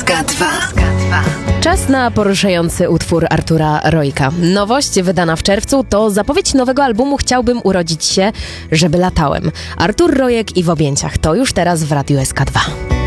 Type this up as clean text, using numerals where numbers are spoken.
SK2. Czas na poruszający utwór Artura Rojka. Nowość wydana w czerwcu to zapowiedź nowego albumu Chciałbym urodzić się, żeby latałem. Artur Rojek i w objęciach. To już teraz w Radiu SK2.